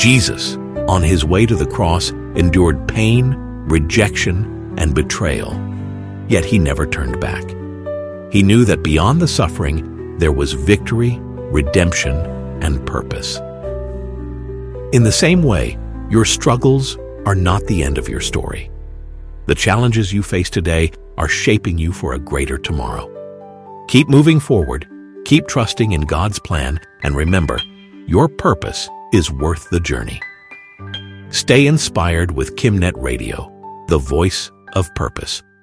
Jesus, on his way to the cross, endured pain, rejection, and betrayal. Yet he never turned back. He knew that beyond the suffering, there was victory, redemption, and purpose. In the same way, your struggles are not the end of your story. The challenges you face today are shaping you for a greater tomorrow. Keep moving forward, keep trusting in God's plan, and remember, your purpose is worth the journey. Stay inspired with KimNet Radio, the voice of purpose.